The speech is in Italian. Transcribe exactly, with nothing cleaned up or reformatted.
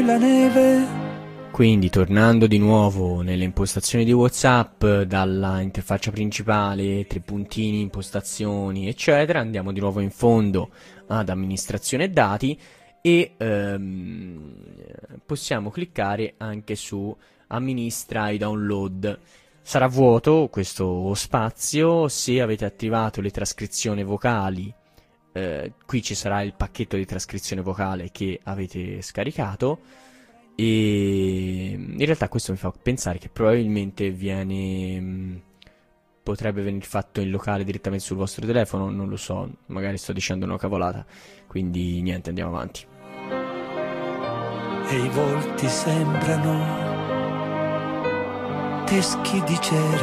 la neve. Quindi tornando di nuovo nelle impostazioni di WhatsApp, dalla interfaccia principale, tre puntini, impostazioni, eccetera, andiamo di nuovo in fondo ad amministrazione dati e ehm, possiamo cliccare anche su amministra i download. Sarà vuoto questo spazio se avete attivato le trascrizioni vocali. Eh, qui ci sarà il pacchetto di trascrizione vocale che avete scaricato. E in realtà questo mi fa pensare che probabilmente viene mh, potrebbe venire fatto in locale direttamente sul vostro telefono, non lo so, magari sto dicendo una cavolata, quindi niente, andiamo avanti. E i volti sembrano teschi di cera.